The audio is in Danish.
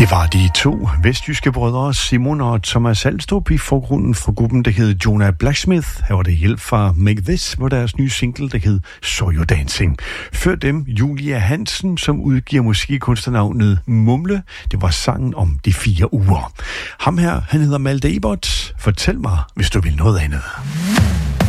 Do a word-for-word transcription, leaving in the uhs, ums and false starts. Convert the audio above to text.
Det var de to vestjyske brødre, Simon og Thomas Alstrup, i forgrunden fra gruppen, der hed Jonah Blacksmith. Her var det hjælp fra Make This på deres nye single, der hed Soyo Dancing. Før dem Julia Hansen, som udgiver musikkunstnernavnet Mumle. Det var sangen om de fire uger. Ham her, han hedder Malte Ebert. Fortæl mig, hvis du vil noget andet.